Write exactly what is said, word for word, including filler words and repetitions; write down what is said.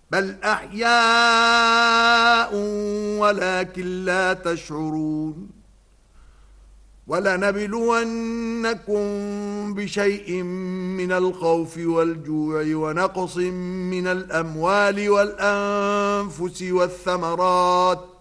بل أحياء ولكن لا تشعرون ولنبلونكم بشيء من الخوف والجوع ونقص من الأموال والأنفس والثمرات